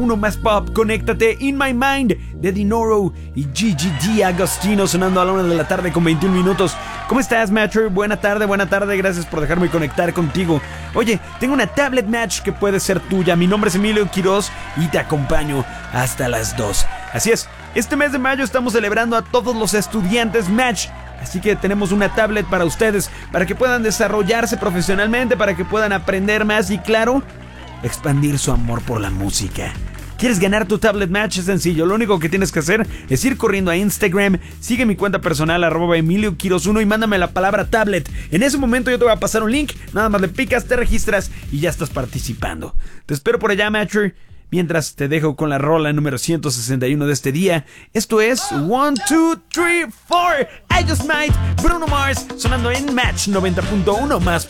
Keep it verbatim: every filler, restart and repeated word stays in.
Uno más pop, conéctate. In My Mind de Dinoro y G G D Agostino sonando a la una de la tarde con veintiún minutos. ¿Cómo estás, Matcher? Buena tarde, buena tarde. Gracias por dejarme conectar contigo. Oye, tengo una tablet match que puede ser tuya. Mi nombre es Emilio Quiroz y te acompaño hasta las dos. Así es, este mes de mayo estamos celebrando a todos los estudiantes match. Así que tenemos una tablet para ustedes, para que puedan desarrollarse profesionalmente, para que puedan aprender más y, claro, expandir su amor por la música. ¿Quieres ganar tu tablet match? Es sencillo, lo único que tienes que hacer es ir corriendo a Instagram, sigue mi cuenta personal arroba Emilio Quiroz uno y mándame la palabra tablet. En ese momento yo te voy a pasar un link, nada más le picas, te registras y ya estás participando. Te espero por allá, Matcher. Mientras te dejo con la rola número ciento sesenta y uno de este día. Esto es one, two, three, four I Just Might, Bruno Mars, sonando en Match noventa punto uno más